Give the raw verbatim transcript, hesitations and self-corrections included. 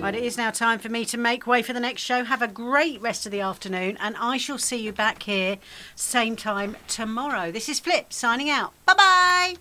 But it is now time for me to make way for the next show. Have a great rest of the afternoon, and I shall see you back here same time tomorrow. This is Flip signing out. Bye bye.